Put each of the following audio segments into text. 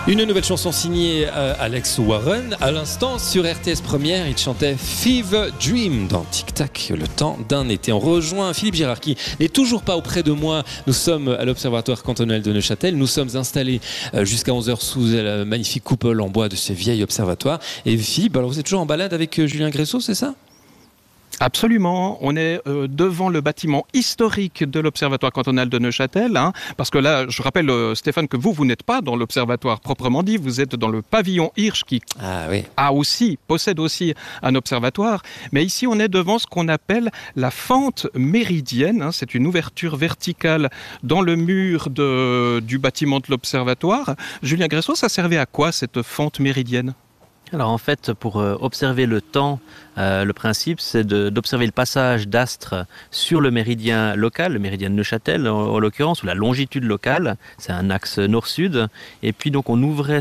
Une nouvelle chanson signée Alex Warren. À l'instant, sur RTS Première, il chantait Fever Dream dans Tic Tac, le temps d'un été. On rejoint Philippe Girard qui n'est toujours pas auprès de moi. Nous sommes à l'Observatoire cantonal de Neuchâtel. Nous sommes installés jusqu'à 11h sous la magnifique coupole en bois de ce vieil observatoire. Et Philippe, alors vous êtes toujours en balade avec Julien Gressot, c'est ça ? Absolument, on est devant le bâtiment historique de l'Observatoire cantonal de Neuchâtel, parce que là, je rappelle Stéphane que vous n'êtes pas dans l'Observatoire proprement dit, vous êtes dans le pavillon Hirsch qui possède aussi un observatoire, mais ici on est devant ce qu'on appelle la fente méridienne, c'est une ouverture verticale dans le mur du bâtiment de l'Observatoire. Julien Gressot, ça servait à quoi cette fente méridienne ? Alors en fait, pour observer le temps, le principe c'est d'observer le passage d'astres sur le méridien local, le méridien de Neuchâtel en l'occurrence, ou la longitude locale, c'est un axe nord-sud, et puis donc on ouvrait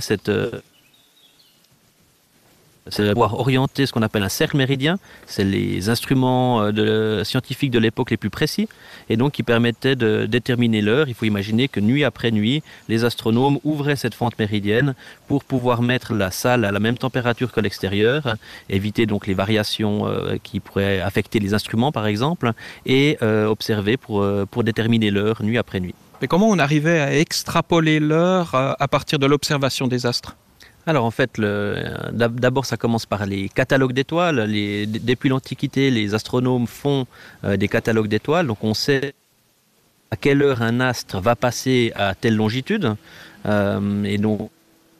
c'est de pouvoir orienter ce qu'on appelle un cercle méridien, c'est les instruments scientifiques de l'époque les plus précis, et donc qui permettaient de déterminer l'heure. Il faut imaginer que nuit après nuit, les astronomes ouvraient cette fente méridienne pour pouvoir mettre la salle à la même température que l'extérieur, éviter donc les variations qui pourraient affecter les instruments par exemple, et observer pour déterminer l'heure nuit après nuit. Mais comment on arrivait à extrapoler l'heure à partir de l'observation des astres ? Alors en fait, d'abord ça commence par les catalogues d'étoiles. Depuis l'Antiquité, les astronomes font des catalogues d'étoiles, donc on sait à quelle heure un astre va passer à telle longitude. Et donc,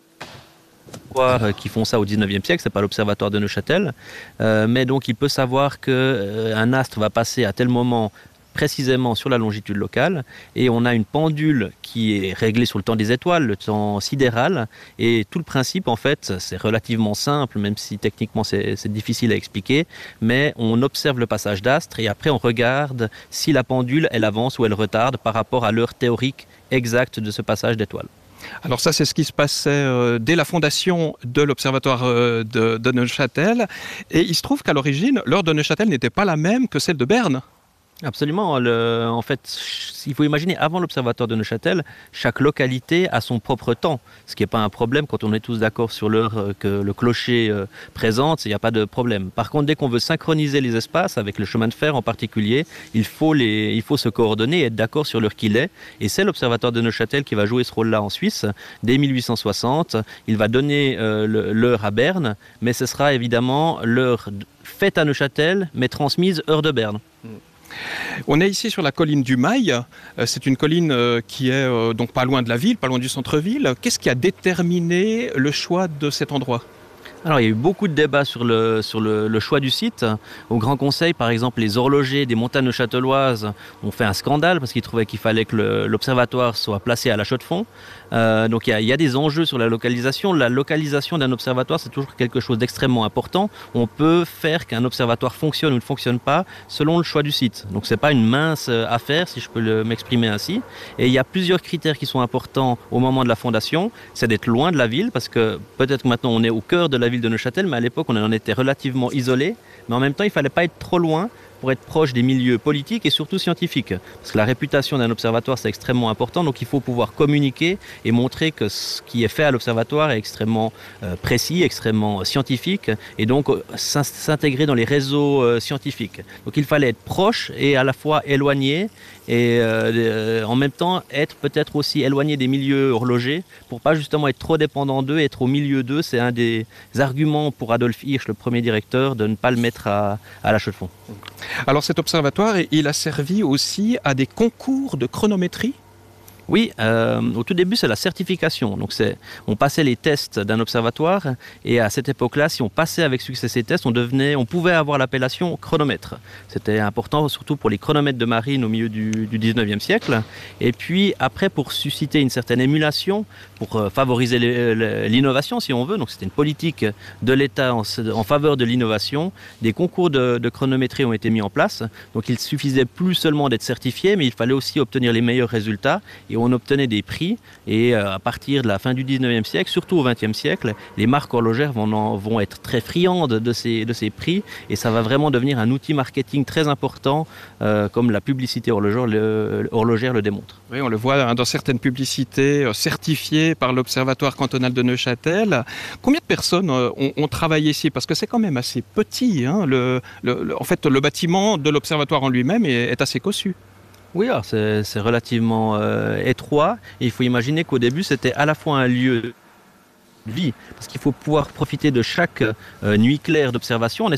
qui font ça au 19e siècle, c'est pas l'Observatoire de Neuchâtel, mais donc il peut savoir qu'un astre va passer à tel moment précisément sur la longitude locale, et on a une pendule qui est réglée sur le temps des étoiles, le temps sidéral, et tout le principe en fait c'est relativement simple, même si techniquement c'est difficile à expliquer, mais on observe le passage d'astres et après on regarde si la pendule elle avance ou elle retarde par rapport à l'heure théorique exacte de ce passage d'étoiles. Alors ça, c'est ce qui se passait dès la fondation de l'Observatoire de Neuchâtel, et il se trouve qu'à l'origine, l'heure de Neuchâtel n'était pas la même que celle de Berne. Absolument. En fait, il faut imaginer, avant l'Observatoire de Neuchâtel, chaque localité a son propre temps, ce qui n'est pas un problème quand on est tous d'accord sur l'heure que le clocher présente, il n'y a pas de problème. Par contre, dès qu'on veut synchroniser les espaces, avec le chemin de fer en particulier, il faut se coordonner et être d'accord sur l'heure qu'il est. Et c'est l'Observatoire de Neuchâtel qui va jouer ce rôle-là en Suisse. Dès 1860, il va donner l'heure à Berne, mais ce sera évidemment l'heure faite à Neuchâtel, mais transmise heure de Berne. On est ici sur la colline du Mail. C'est une colline qui est donc pas loin de la ville, pas loin du centre-ville. Qu'est-ce qui a déterminé le choix de cet endroit ? Alors, il y a eu beaucoup de débats sur le choix du site. Au Grand Conseil, par exemple, les horlogers des montagnes neuchâteloises ont fait un scandale parce qu'ils trouvaient qu'il fallait que l'observatoire soit placé à la Chaux-de-Fonds. Donc il y a des enjeux sur la localisation. La localisation d'un observatoire, c'est toujours quelque chose d'extrêmement important. On peut faire qu'un observatoire fonctionne ou ne fonctionne pas selon le choix du site. Donc c'est pas une mince affaire, si je peux m'exprimer ainsi. Et il y a plusieurs critères qui sont importants au moment de la fondation. C'est d'être loin de la ville, parce que peut-être que maintenant on est au cœur de la ville de Neuchâtel, mais à l'époque on en était relativement isolé. Mais en même temps, il fallait pas être trop loin pour être proche des milieux politiques et surtout scientifiques. Parce que la réputation d'un observatoire, c'est extrêmement important, donc il faut pouvoir communiquer et montrer que ce qui est fait à l'observatoire est extrêmement précis, extrêmement scientifique, et donc s'intégrer dans les réseaux scientifiques. Donc il fallait être proche et à la fois éloigné, et en même temps être peut-être aussi éloigné des milieux horlogers, pour pas justement être trop dépendant d'eux, être au milieu d'eux. C'est un des arguments pour Adolf Hirsch, le premier directeur, de ne pas le mettre à la Chaux-de-Fonds. Alors cet observatoire, il a servi aussi à des concours de chronométrie ? Oui, au tout début, c'est la certification. Donc, on passait les tests d'un observatoire, et à cette époque-là, si on passait avec succès ces tests, on pouvait avoir l'appellation chronomètre. C'était important, surtout pour les chronomètres de marine au milieu du 19e siècle. Et puis, après, pour susciter une certaine émulation, pour favoriser l'innovation, si on veut, donc c'était une politique de l'État en faveur de l'innovation, des concours de chronométrie ont été mis en place. Donc, il suffisait plus seulement d'être certifié, mais il fallait aussi obtenir les meilleurs résultats. Et et on obtenait des prix. Et à partir de la fin du 19e siècle, surtout au 20e siècle, les marques horlogères vont être très friandes de ces prix, et ça va vraiment devenir un outil marketing très important, comme la publicité horlogère le démontre. Oui, on le voit dans certaines publicités certifiées par l'Observatoire cantonal de Neuchâtel. Combien de personnes ont travaillé ici? Parce que c'est quand même assez petit. Hein. En fait, le bâtiment de l'Observatoire en lui-même est assez cossu. Oui, alors c'est relativement étroit. Et il faut imaginer qu'au début, c'était à la fois un lieu de vie, parce qu'il faut pouvoir profiter de chaque nuit claire d'observation.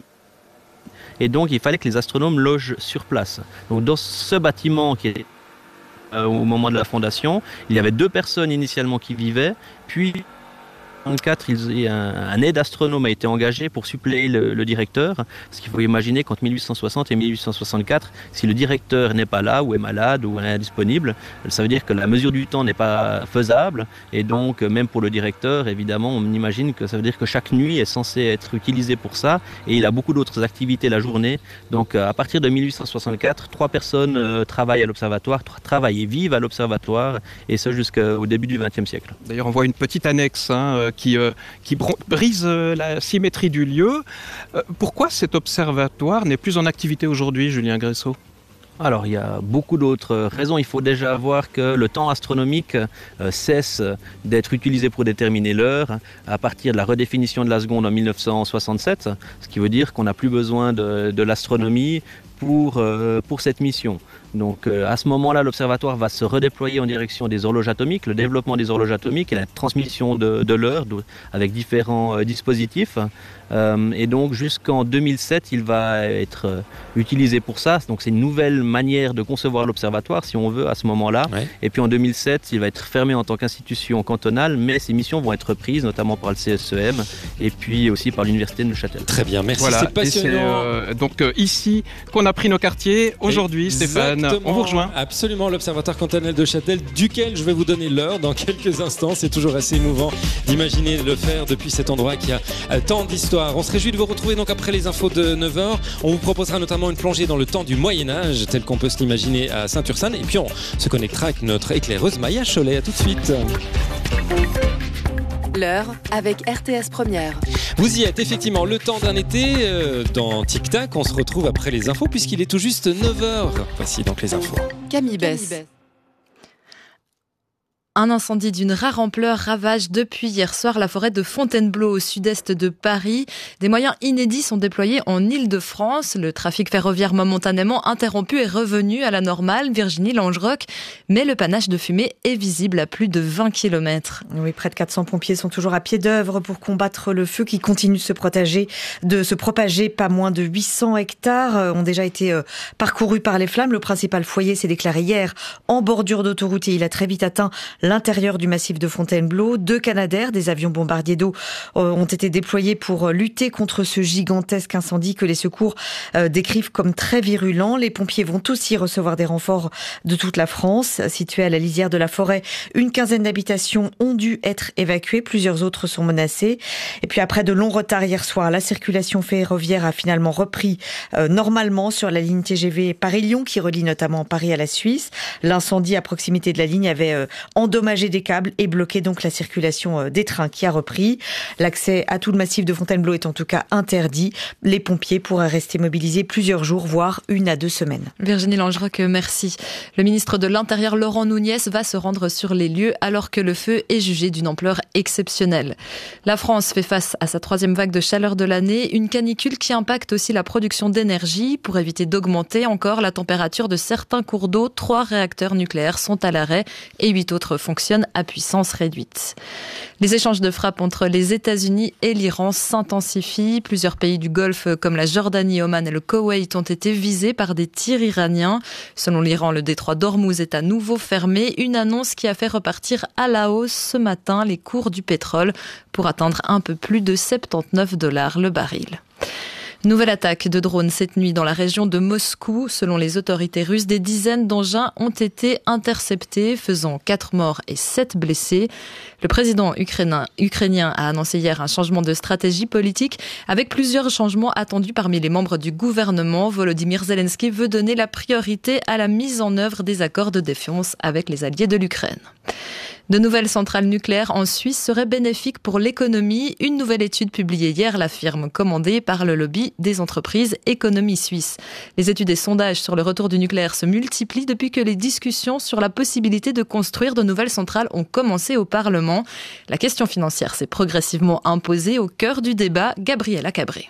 Et donc, il fallait que les astronomes logent sur place. Donc, dans ce bâtiment qui est au moment de la fondation, il y avait 2 personnes initialement qui vivaient, puis en 1924, un aide astronome a été engagé pour suppléer le directeur, parce qu'il faut imaginer qu'entre 1860 et 1864, si le directeur n'est pas là, ou est malade, ou est indisponible, ça veut dire que la mesure du temps n'est pas faisable, et donc même pour le directeur, évidemment, on imagine que ça veut dire que chaque nuit est censée être utilisée pour ça, et il a beaucoup d'autres activités la journée. Donc à partir de 1864, 3 personnes travaillent à l'observatoire, travaillent et vivent à l'observatoire, et ce jusqu'au début du XXe siècle. D'ailleurs, on voit une petite annexe qui brise la symétrie du lieu. Pourquoi cet observatoire n'est plus en activité aujourd'hui, Julien Gressot ? Alors, il y a beaucoup d'autres raisons. Il faut déjà voir que le temps astronomique cesse d'être utilisé pour déterminer l'heure à partir de la redéfinition de la seconde en 1967, ce qui veut dire qu'on n'a plus besoin de l'astronomie pour cette mission. Donc à ce moment-là, l'observatoire va se redéployer en direction des horloges atomiques, le développement des horloges atomiques et la transmission de l'heure avec différents dispositifs. Et donc jusqu'en 2007, il va être utilisé pour ça. Donc c'est une nouvelle manière de concevoir l'observatoire, si on veut, à ce moment-là. Ouais. Et puis en 2007, il va être fermé en tant qu'institution cantonale, mais ses missions vont être reprises, notamment par le CSEM et puis aussi par l'Université de Neuchâtel. Très bien, merci, voilà, c'est passionnant. C'est, donc ici qu'on a pris nos quartiers aujourd'hui, Stéphane. On vous rejoint. Absolument, l'Observatoire cantonal de Châtel, duquel je vais vous donner l'heure dans quelques instants. C'est toujours assez émouvant d'imaginer le faire depuis cet endroit qui a tant d'histoire. On se réjouit de vous retrouver donc après les infos de 9h. On vous proposera notamment une plongée dans le temps du Moyen-Âge, tel qu'on peut se l'imaginer à Saint-Ursanne. Et puis on se connectera avec notre éclaireuse Maya Cholet. À tout de suite. L'heure avec RTS Première. Vous y êtes effectivement, le temps d'un été dans Tic Tac. On se retrouve après les infos puisqu'il est tout juste 9h. Voici donc les infos. Camille Bess. Un incendie d'une rare ampleur ravage depuis hier soir la forêt de Fontainebleau au sud-est de Paris. Des moyens inédits sont déployés en Île-de-France. Le trafic ferroviaire momentanément interrompu est revenu à la normale, Virginie Langerock, mais le panache de fumée est visible à plus de 20 km. Oui, près de 400 pompiers sont toujours à pied d'œuvre pour combattre le feu qui continue de se propager. Pas moins de 800 hectares ont déjà été parcourus par les flammes. Le principal foyer s'est déclaré hier en bordure d'autoroute et il a très vite atteint l'intérieur du massif de Fontainebleau. 2 Canadair, des avions bombardiers d'eau, ont été déployés pour lutter contre ce gigantesque incendie que les secours décrivent comme très virulent. Les pompiers vont aussi recevoir des renforts de toute la France. Situés à la lisière de la forêt, une quinzaine d'habitations ont dû être évacuées. Plusieurs autres sont menacées. Et puis après de longs retards hier soir, la circulation ferroviaire a finalement repris normalement sur la ligne TGV Paris-Lyon qui relie notamment Paris à la Suisse. L'incendie à proximité de la ligne avait endommagé des câbles et bloqué donc la circulation des trains qui a repris. L'accès à tout le massif de Fontainebleau est en tout cas interdit. Les pompiers pourraient rester mobilisés plusieurs jours, voire 1 à 2 semaines. Virginie Langerock, merci. Le ministre de l'Intérieur, Laurent Nunez, va se rendre sur les lieux alors que le feu est jugé d'une ampleur exceptionnelle. La France fait face à sa 3e vague de chaleur de l'année, une canicule qui impacte aussi la production d'énergie. Pour éviter d'augmenter encore la température de certains cours d'eau, 3 réacteurs nucléaires sont à l'arrêt et 8 autres fonctionnent à puissance réduite. Les échanges de frappes entre les États-Unis et l'Iran s'intensifient. Plusieurs pays du Golfe comme la Jordanie, Oman et le Koweït ont été visés par des tirs iraniens. Selon l'Iran, le détroit d'Ormuz est à nouveau fermé. Une annonce qui a fait repartir à la hausse ce matin les cours du pétrole pour atteindre un peu plus de $79 le baril. Nouvelle attaque de drones cette nuit dans la région de Moscou. Selon les autorités russes, des dizaines d'engins ont été interceptés, faisant 4 morts et 7 blessés. Le président ukrainien a annoncé hier un changement de stratégie politique avec plusieurs changements attendus parmi les membres du gouvernement. Volodymyr Zelensky veut donner la priorité à la mise en œuvre des accords de défense avec les alliés de l'Ukraine. De nouvelles centrales nucléaires en Suisse seraient bénéfiques pour l'économie. Une nouvelle étude publiée hier l'affirme, commandée par le lobby des entreprises Économie Suisse. Les études et sondages sur le retour du nucléaire se multiplient depuis que les discussions sur la possibilité de construire de nouvelles centrales ont commencé au Parlement. La question financière s'est progressivement imposée au cœur du débat. Gabriela Cabré.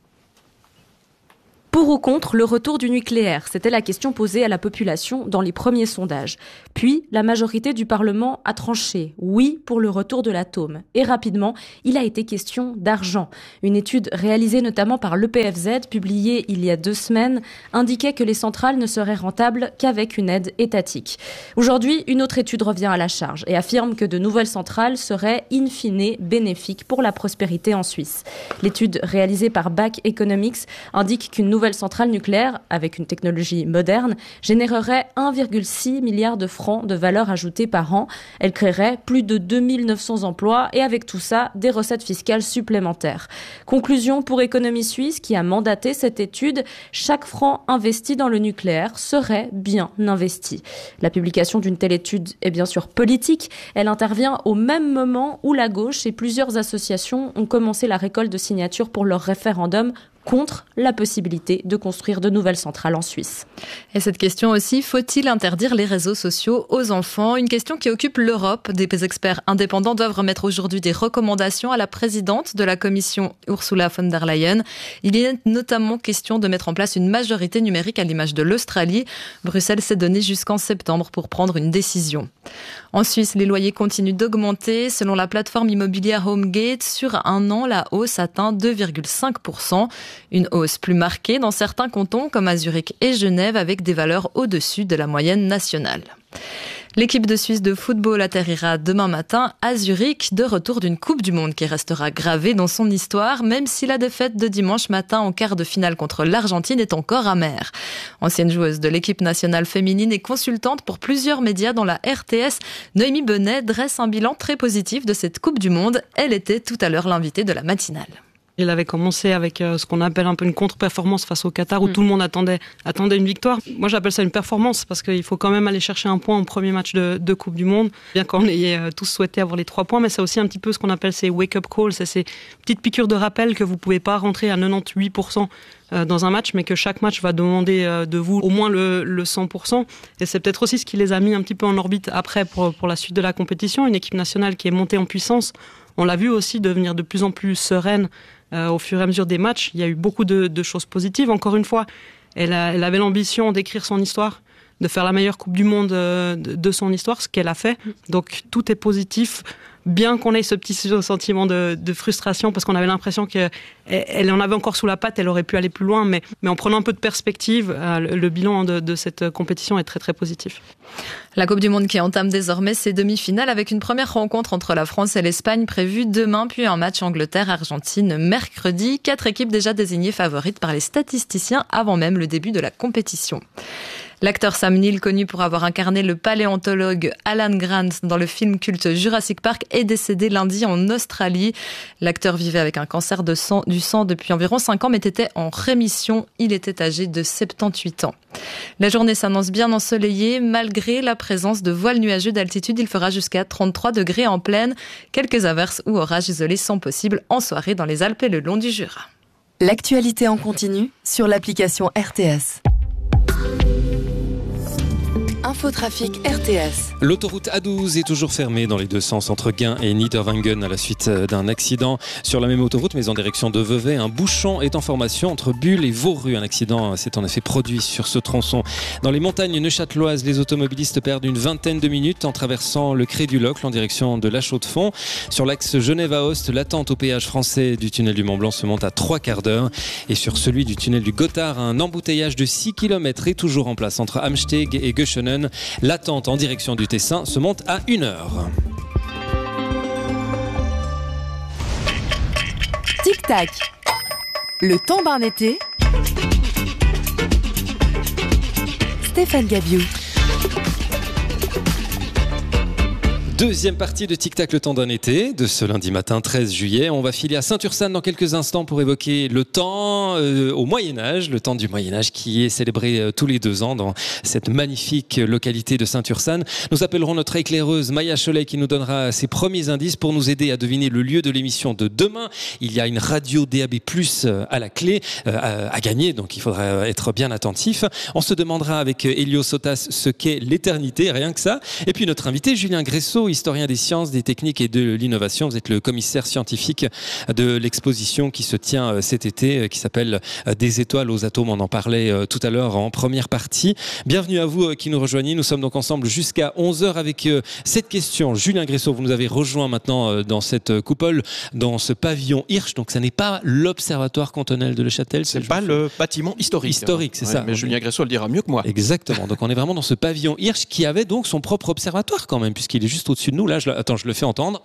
Pour ou contre le retour du nucléaire, c'était la question posée à la population dans les premiers sondages. Puis, la majorité du Parlement a tranché oui pour le retour de l'atome. Et rapidement, il a été question d'argent. Une étude réalisée notamment par l'EPFZ, publiée il y a 2 semaines, indiquait que les centrales ne seraient rentables qu'avec une aide étatique. Aujourd'hui, une autre étude revient à la charge et affirme que de nouvelles centrales seraient in fine bénéfiques pour la prospérité en Suisse. L'étude réalisée par BAC Economics indique qu'une nouvelle centrale nucléaire, avec une technologie moderne, générerait 1,6 milliard de francs de valeur ajoutée par an. Elle créerait plus de 2900 emplois et avec tout ça, des recettes fiscales supplémentaires. Conclusion pour Économie Suisse qui a mandaté cette étude, chaque franc investi dans le nucléaire serait bien investi. La publication d'une telle étude est bien sûr politique. Elle intervient au même moment où la gauche et plusieurs associations ont commencé la récolte de signatures pour leur référendum contre la possibilité de construire de nouvelles centrales en Suisse. Et cette question aussi, faut-il interdire les réseaux sociaux aux enfants ? Une question qui occupe l'Europe. Des experts indépendants doivent remettre aujourd'hui des recommandations à la présidente de la Commission, Ursula von der Leyen. Il est notamment question de mettre en place une majorité numérique à l'image de l'Australie. Bruxelles s'est donné jusqu'en septembre pour prendre une décision. En Suisse, les loyers continuent d'augmenter. Selon la plateforme immobilière HomeGate, sur un an, la hausse atteint 2,5%. Une hausse plus marquée dans certains cantons comme à Zurich et Genève avec des valeurs au-dessus de la moyenne nationale. L'équipe de Suisse de football atterrira demain matin à Zurich, de retour d'une Coupe du Monde qui restera gravée dans son histoire, même si la défaite de dimanche matin en quart de finale contre l'Argentine est encore amère. Ancienne joueuse de l'équipe nationale féminine et consultante pour plusieurs médias dont la RTS, Noémie Benet dresse un bilan très positif de cette Coupe du Monde. Elle était tout à l'heure l'invitée de la matinale. Il avait commencé avec ce qu'on appelle un peu une contre-performance face au Qatar où tout le monde attendait une victoire. Moi, j'appelle ça une performance parce qu'il faut quand même aller chercher un point au premier match de Coupe du Monde. Bien qu'on ait tous souhaité avoir les 3 points, mais c'est aussi un petit peu ce qu'on appelle ces wake-up calls, c'est ces petites piqûres de rappel que vous pouvez pas rentrer à 98% dans un match, mais que chaque match va demander de vous au moins le 100%. Et c'est peut-être aussi ce qui les a mis un petit peu en orbite après pour la suite de la compétition. Une équipe nationale qui est montée en puissance. On l'a vu aussi devenir de plus en plus sereine au fur et à mesure des matchs. Il y a eu beaucoup de choses positives. Encore une fois, elle avait l'ambition d'écrire son histoire, de faire la meilleure Coupe du Monde de son histoire, ce qu'elle a fait. Donc tout est positif, bien qu'on ait ce petit sentiment de frustration, parce qu'on avait l'impression qu'elle en avait encore sous la patte, elle aurait pu aller plus loin, mais en prenant un peu de perspective, le bilan de cette compétition est très très positif. La Coupe du Monde qui entame désormais ses demi-finales avec une première rencontre entre la France et l'Espagne prévue demain, puis un match Angleterre-Argentine mercredi. 4 équipes déjà désignées favorites par les statisticiens avant même le début de la compétition. L'acteur Sam Neill, connu pour avoir incarné le paléontologue Alan Grant dans le film culte Jurassic Park, est décédé lundi en Australie. L'acteur vivait avec un cancer du sang depuis environ 5 ans, mais était en rémission. Il était âgé de 78 ans. La journée s'annonce bien ensoleillée. Malgré la présence de voiles nuageux d'altitude, il fera jusqu'à 33 degrés en plaine. Quelques averses ou orages isolés sont possibles en soirée dans les Alpes et le long du Jura. L'actualité en continu sur l'application RTS. Infotrafic RTS. L'autoroute A12 est toujours fermée dans les 2 sens entre Gain et Niederwangen à la suite d'un accident. Sur la même autoroute, mais en direction de Vevey, un bouchon est en formation entre Bulle et Vauru. Un accident s'est en effet produit sur ce tronçon. Dans les montagnes neuchâteloises, les automobilistes perdent une vingtaine de minutes en traversant le Cré du Locle en direction de La Chaux-de-Fonds. Sur l'axe Genève-Aoste, l'attente au péage français du tunnel du Mont-Blanc se monte à 3 quarts d'heure. Et sur celui du tunnel du Gothard, un embouteillage de 6 km est toujours en place entre Amsteg et Göschenen. L'attente en direction du Tessin se monte à 1 heure. Tic-tac. Le temps d'un été. Stéphane Gabiou. Deuxième partie de Tic Tac, le temps d'un été, de ce lundi matin 13 juillet. On va filer à Saint-Ursanne dans quelques instants pour évoquer le temps au Moyen-Âge, le temps du Moyen-Âge qui est célébré tous les 2 ans dans cette magnifique localité de Saint-Ursanne. Nous appellerons notre éclaireuse Maya Cholet qui nous donnera ses premiers indices pour nous aider à deviner le lieu de l'émission de demain. Il y a une radio DAB+ à la clé à gagner, donc il faudra être bien attentif. On se demandera avec Elio Sotas ce qu'est l'éternité, rien que ça. Et puis notre invité Julien Gressot, historien des sciences, des techniques et de l'innovation. Vous êtes le commissaire scientifique de l'exposition qui se tient cet été, qui s'appelle Des étoiles aux atomes. On en parlait tout à l'heure en première partie. Bienvenue à vous qui nous rejoignez. Nous sommes donc ensemble jusqu'à 11h avec cette question. Julien Gressot, vous nous avez rejoint maintenant dans cette coupole, dans ce pavillon Hirsch. Donc ça n'est pas l'observatoire cantonal de Neuchâtel. C'est pas le bâtiment historique. Historique, c'est ça. Mais Julien Gressot le dira mieux que moi. Exactement. Donc on est vraiment dans ce pavillon Hirsch qui avait donc son propre observatoire quand même, puisqu'il est juste au-dessus de nous. Là, je le fais entendre.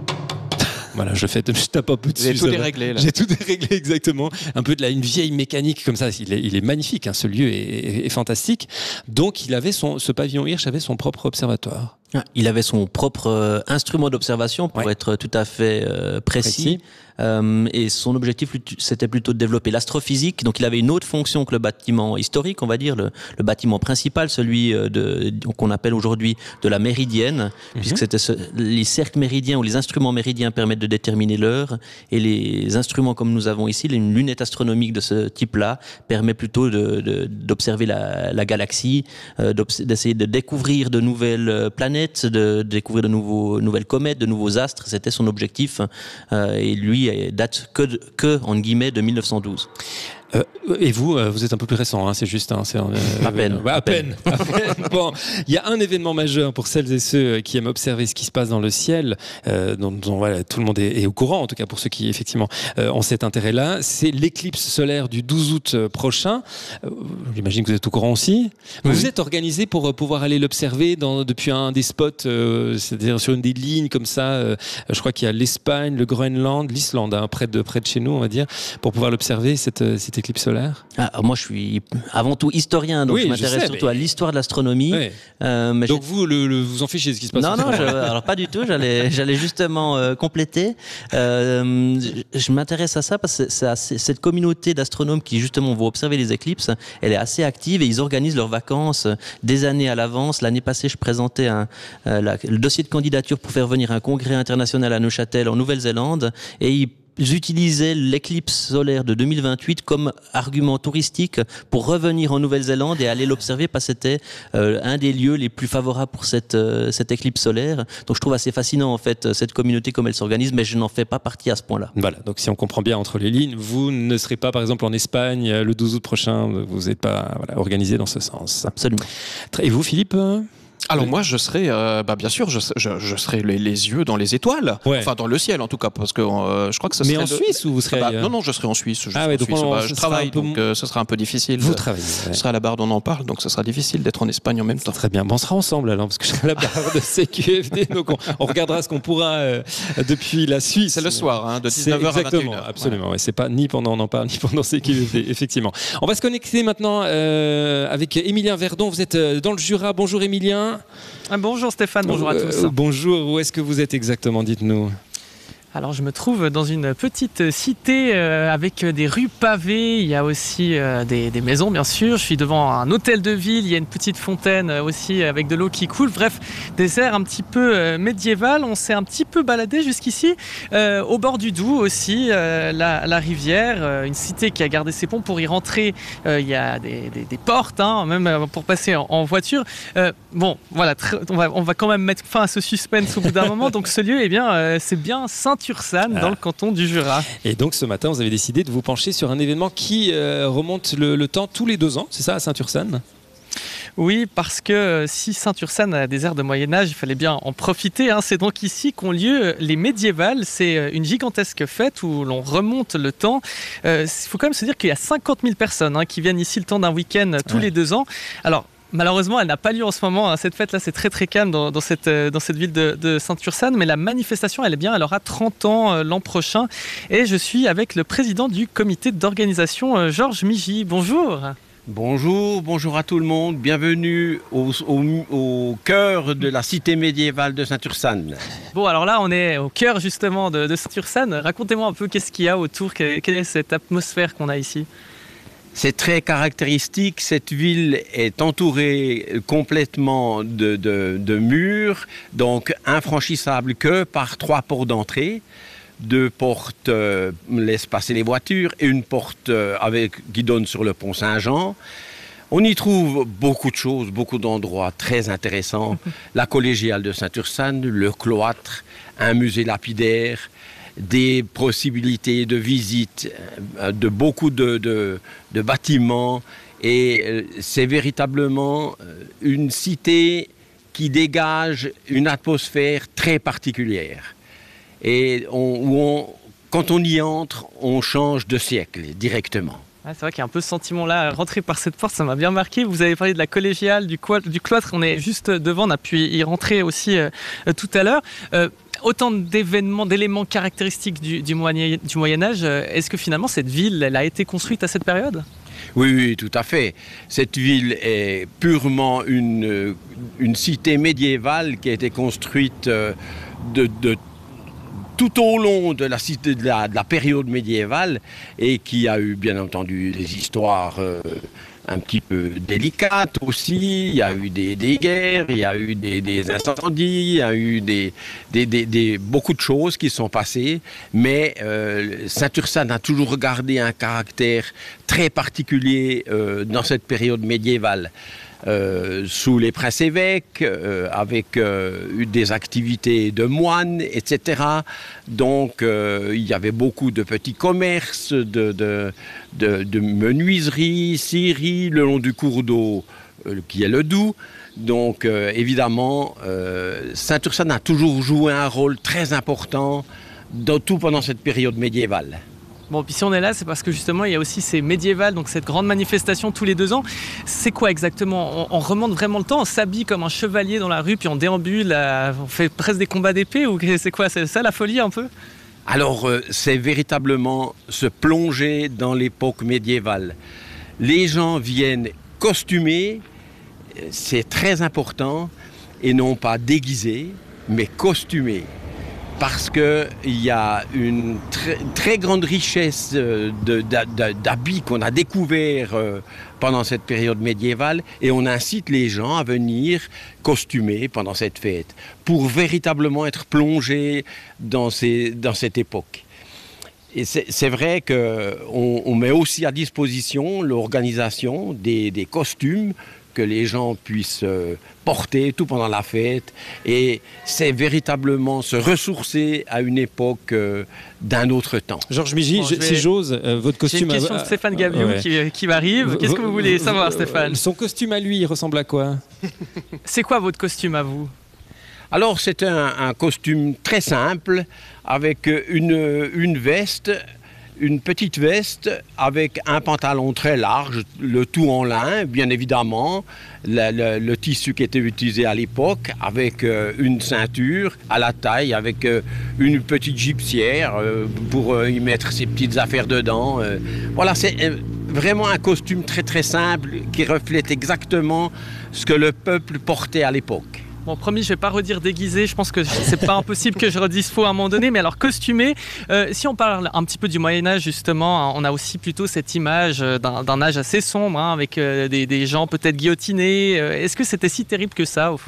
Voilà, je tape un peu dessus. J'ai tout déréglé là. J'ai tout déréglé, exactement. Un peu une vieille mécanique comme ça. Il est magnifique, hein, ce lieu est fantastique. Donc, ce pavillon Hirsch avait son propre observatoire. Il avait son propre instrument d'observation pour être tout à fait précis. Et son objectif, c'était plutôt de développer l'astrophysique. Donc, il avait une autre fonction que le bâtiment historique, on va dire, le bâtiment principal, celui qu'on appelle aujourd'hui de la méridienne, puisque c'était les cercles méridiens ou les instruments méridiens permettent de déterminer l'heure. Et les instruments comme nous avons ici, une lunette astronomique de ce type-là, permet plutôt d'observer la galaxie, d'essayer de découvrir de nouvelles planètes, de découvrir de nouvelles comètes, de nouveaux astres. C'était son objectif. Et lui date que en guillemets de 1912. Et vous êtes un peu plus récent, hein, c'est juste. Hein, à peine. À peine. Bon, il y a un événement majeur pour celles et ceux qui aiment observer ce qui se passe dans le ciel, dont voilà, tout le monde est au courant, en tout cas pour ceux qui effectivement ont cet intérêt-là. C'est l'éclipse solaire du 12 août prochain. J'imagine que vous êtes au courant aussi. Oui. Vous êtes organisé pour pouvoir aller l'observer depuis un des spots, c'est-à-dire sur une des lignes comme ça. Je crois qu'il y a l'Espagne, le Groenland, l'Islande, hein, près de chez nous, on va dire, pour pouvoir l'observer cette éclipse solaire. Moi, je suis avant tout historien, donc je m'intéresse surtout à l'histoire de l'astronomie. Oui. Donc vous vous en fichez de ce qui se passe? Non, alors pas du tout. J'allais justement compléter. Je m'intéresse à ça parce que c'est cette communauté d'astronomes qui justement vont observer les éclipses. Elle est assez active et ils organisent leurs vacances des années à l'avance. L'année passée, je présentais le dossier de candidature pour faire venir un congrès international à Neuchâtel en Nouvelle-Zélande et ils utilisaient l'éclipse solaire de 2028 comme argument touristique pour revenir en Nouvelle-Zélande et aller l'observer parce que c'était un des lieux les plus favorables pour cette éclipse solaire. Donc je trouve assez fascinant en fait cette communauté comme elle s'organise, mais je n'en fais pas partie à ce point-là. Voilà, donc si on comprend bien entre les lignes, vous ne serez pas par exemple en Espagne le 12 août prochain, vous n'êtes pas organisé dans ce sens. Absolument. Et vous Philippe? Alors moi je serai bien sûr je serai les yeux dans les étoiles, enfin dans le ciel en tout cas parce que je crois que ça serait. Mais en Suisse ou vous serez non je serai en Suisse. Donc je travaille donc ce sera un peu difficile. Vous travaillez. Je serai à la barre dont on en parle donc ce sera difficile d'être en Espagne en même temps. Très bien, on sera ensemble alors parce que je serai à la barre de CQFD donc on regardera ce qu'on pourra depuis la Suisse. C'est le soir de 19h à 21h. Absolument, c'est pas ni pendant on en parle ni pendant CQFD effectivement. On va se connecter maintenant avec Émilien Verdon, vous êtes dans le Jura. Bonjour Émilien. Bonjour Stéphane, bonjour à tous. Bonjour, où est-ce que vous êtes exactement, dites-nous? Alors je me trouve dans une petite cité avec des rues pavées, il y a aussi des maisons bien sûr, je suis devant un hôtel de ville, il y a une petite fontaine aussi avec de l'eau qui coule, bref des airs un petit peu médiéval. On s'est un petit peu baladé jusqu'ici au bord du Doubs aussi, la rivière, une cité qui a gardé ses ponts. Pour y rentrer il y a des portes, même pour passer en voiture. Bon voilà, on va quand même mettre fin à ce suspense au bout d'un moment. Donc ce lieu, c'est bien Saint-Ursanne dans le canton du Jura. Et donc ce matin, vous avez décidé de vous pencher sur un événement qui remonte le temps tous les 2 ans, c'est ça, à Saint-Ursanne? Oui, parce que si Saint-Ursanne a des airs de Moyen-Âge, il fallait bien en profiter. C'est donc ici qu'ont lieu les médiévales. C'est une gigantesque fête où l'on remonte le temps. Il faut quand même se dire qu'il y a 50 000 personnes qui viennent ici le temps d'un week-end tous les 2 ans. Alors, Malheureusement, elle n'a pas lieu en ce moment. Cette fête-là, c'est très très calme dans cette ville de Saint-Ursanne. Mais la manifestation, elle aura 30 ans l'an prochain. Et je suis avec le président du comité d'organisation, Georges Migy. Bonjour. Bonjour à tout le monde. Bienvenue au cœur de la cité médiévale de Saint-Ursanne. Bon, alors là, on est au cœur justement de Saint-Ursanne. Racontez-moi un peu qu'est-ce qu'il y a autour, quelle est cette atmosphère qu'on a ici? C'est très caractéristique, cette ville est entourée complètement de murs, donc infranchissables que par 3 portes d'entrée. 2 portes laissent passer les voitures et une porte qui donne sur le pont Saint-Jean. On y trouve beaucoup de choses, beaucoup d'endroits très intéressants. La collégiale de Saint-Ursanne, le cloître, un musée lapidaire, des possibilités de visite de beaucoup de bâtiments, et c'est véritablement une cité qui dégage une atmosphère très particulière. Et quand on y entre, on change de siècle directement. Ah, c'est vrai qu'il y a un peu ce sentiment-là, rentrer par cette porte, ça m'a bien marqué. Vous avez parlé de la collégiale, du cloître, on est juste devant, on a pu y rentrer aussi tout à l'heure. Autant d'éléments caractéristiques du Moyen-Âge, est-ce que finalement cette ville, elle a été construite à cette période ? Oui, tout à fait. Cette ville est purement une cité médiévale qui a été construite tout au long de la période médiévale, et qui a eu bien entendu des histoires un petit peu délicates aussi. Il y a eu des guerres, il y a eu des incendies, il y a eu beaucoup de choses qui sont passées, mais Saint-Ursanne a toujours gardé un caractère très particulier dans cette période médiévale. Sous les princes-évêques, avec des activités de moines, etc. Donc il y avait beaucoup de petits commerces, de menuiseries, scieries, le long du cours d'eau qui est le Doubs. Donc évidemment, Saint-Ursanne a toujours joué un rôle très important, tout pendant cette période médiévale. Bon, puis si on est là, c'est parce que justement, il y a aussi ces médiévales, donc cette grande manifestation tous les 2 ans. C'est quoi exactement ? On remonte vraiment le temps, on s'habille comme un chevalier dans la rue, puis on déambule, on fait presque des combats d'épée, ou c'est quoi ? C'est ça la folie un peu ? Alors, c'est véritablement se plonger dans l'époque médiévale. Les gens viennent costumés, c'est très important, et non pas déguisés, mais costumés. Parce qu'il y a une très grande richesse d'habits qu'on a découvert pendant cette période médiévale, et on incite les gens à venir costumés pendant cette fête pour véritablement être plongés dans cette époque. Et c'est vrai qu'on met aussi à disposition l'organisation des costumes que les gens puissent porter tout pendant la fête, et c'est véritablement se ressourcer à une époque d'un autre temps. Georges Migy, si j'ose, votre costume... J'ai une question de Stéphane Gaviou qui arrive. Qu'est-ce que vous voulez savoir, Stéphane ? Son costume à lui, il ressemble à quoi ? C'est quoi votre costume à vous ? Alors c'est un costume très simple, avec une veste, une petite veste avec un pantalon très large, le tout en lin, bien évidemment, le tissu qui était utilisé à l'époque, avec une ceinture à la taille, avec une petite gibecière pour y mettre ses petites affaires dedans. Voilà, c'est vraiment un costume très très simple qui reflète exactement ce que le peuple portait à l'époque. Bon, promis, je vais pas redire déguisé, je pense que c'est pas impossible que je redise faux à un moment donné, mais alors costumé, si on parle un petit peu du Moyen-Âge justement, on a aussi plutôt cette image d'un âge assez sombre, avec des gens peut-être guillotinés. Est-ce que c'était si terrible que ça au fond ?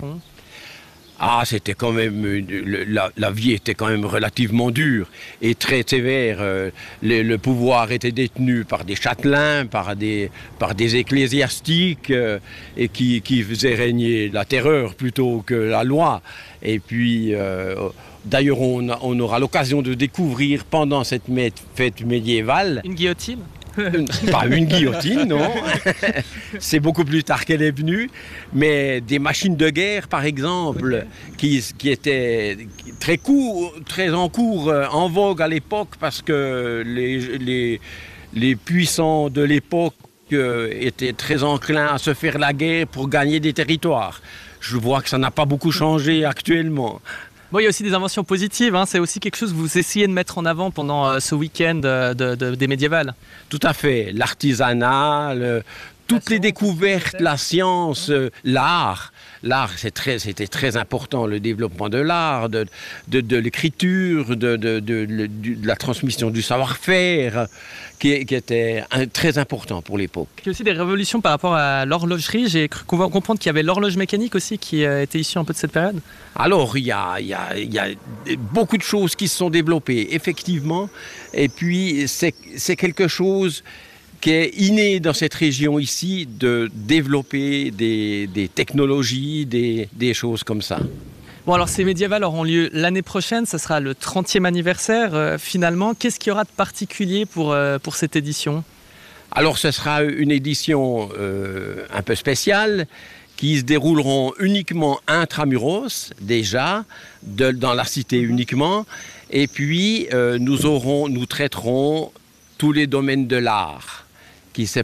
Ah, c'était quand même... La vie était quand même relativement dure et très sévère. Le pouvoir était détenu par des châtelains, par des ecclésiastiques, et qui faisaient régner la terreur plutôt que la loi. Et puis, d'ailleurs, on aura l'occasion de découvrir pendant cette fête médiévale... Une guillotine ? Pas une guillotine, non. C'est beaucoup plus tard qu'elle est venue. Mais des machines de guerre, par exemple, qui étaient très en cours, en vogue à l'époque, parce que les puissants de l'époque était très enclin à se faire la guerre pour gagner des territoires. Je vois que ça n'a pas beaucoup changé actuellement. Bon, il y a aussi des inventions positives, hein. C'est aussi quelque chose que vous essayez de mettre en avant pendant ce week-end des médiévales. Tout à fait. L'artisanat, toutes les découvertes, la science, l'art. L'art, c'était très important, le développement de l'art, de l'écriture, de la transmission du savoir-faire, qui était très important pour l'époque. Il y a aussi des révolutions par rapport à l'horlogerie. J'ai cru comprendre qu'il y avait l'horloge mécanique aussi qui était issue un peu de cette période. Alors, il y a beaucoup de choses qui se sont développées, effectivement. Et puis, c'est quelque chose qui est inné dans cette région ici, de développer des technologies, des choses comme ça. Bon, alors ces médiévales auront lieu l'année prochaine, ça sera le 30e anniversaire. Finalement, qu'est-ce qu'il y aura de particulier pour cette édition ? Alors, ce sera une édition un peu spéciale, qui se dérouleront uniquement intramuros, déjà, dans la cité uniquement. Et puis, nous traiterons tous les domaines de l'art, qui se